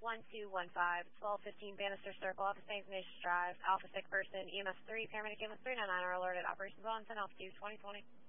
1215, 1215 Bannister Circle, Office St. Ignatius Drive, Alpha Sick Person, EMS 3, Paramedic EMS 399 are alerted. Operations on, 10 altitude 2020.